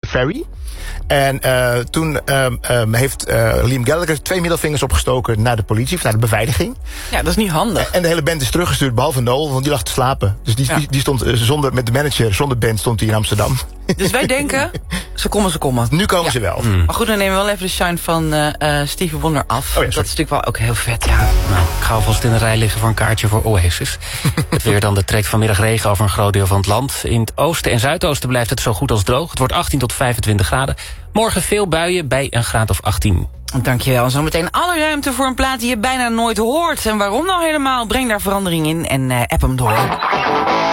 Ferry. En toen heeft Liam Gallagher 2 middelvingers opgestoken naar de politie, of naar de beveiliging. Ja, dat is niet handig. En de hele band is teruggestuurd, behalve Noel, want die lag te slapen. Dus die stond met de manager, zonder band, stond hij in Amsterdam. Dus wij denken, ze komen. Nu komen ze wel. Maar goed, dan nemen we wel even de shine van Stevie Wonder af. Dat is natuurlijk wel ook heel vet, ja. Nou, ik ga alvast in de rij liggen voor een kaartje voor Oasis. Het weer dan, de trekt vanmiddag regen over een groot deel van het land. In het oosten en zuidoosten blijft het zo goed als droog. Het wordt 18 tot 25 graden. Morgen veel buien bij een graad of 18. Dankjewel. En zometeen alle ruimte voor een plaat die je bijna nooit hoort. En waarom nou helemaal? Breng daar verandering in en app hem door.